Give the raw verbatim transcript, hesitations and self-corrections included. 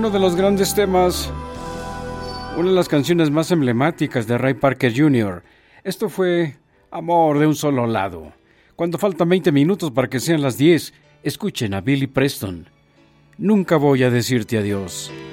Uno de los grandes temas, una de las canciones más emblemáticas de Ray Parker junior Esto fue Amor de un solo lado. Cuando faltan veinte minutos para que sean las diez, escuchen a Billy Preston. Nunca voy a decirte adiós.